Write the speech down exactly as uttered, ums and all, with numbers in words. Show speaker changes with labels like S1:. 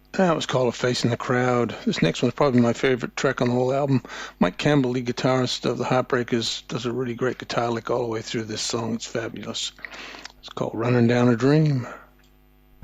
S1: That was called A Face in the Crowd. This next one's probably my favorite track on the whole album. Mike Campbell, lead guitarist of the Heartbreakers, does a really great guitar lick all the way through this song. It's fabulous. It's called Running Down a Dream.